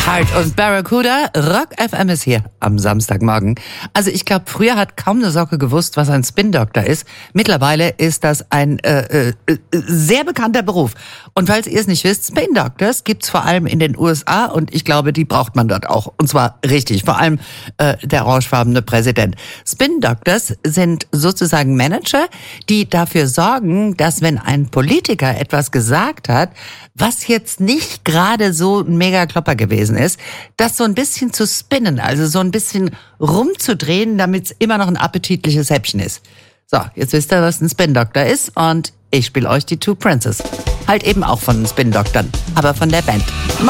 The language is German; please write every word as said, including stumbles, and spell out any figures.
Hart und Barracuda, Rock F M ist hier am Samstagmorgen. Also ich glaube, früher hat kaum eine Socke gewusst, was ein Spin-Doktor ist. Mittlerweile ist das ein äh, äh, sehr bekannter Beruf. Und falls ihr es nicht wisst, Spin-Doctors gibt's vor allem in den U S A und ich glaube, die braucht man dort auch. Und zwar richtig, vor allem äh, der orangefarbene Präsident. Spin-Doctors sind sozusagen Manager, die dafür sorgen, dass wenn ein Politiker etwas gesagt hat, was jetzt nicht gerade so ein Mega-Klopper gewesen ist, das so ein bisschen zu spinnen, also so ein bisschen rumzudrehen, damit es immer noch ein appetitliches Häppchen ist. So, jetzt wisst ihr, was ein Spin-Doktor ist und ich spiele euch die Two Princes. Halt eben auch von den Spin-Doktern, aber von der Band.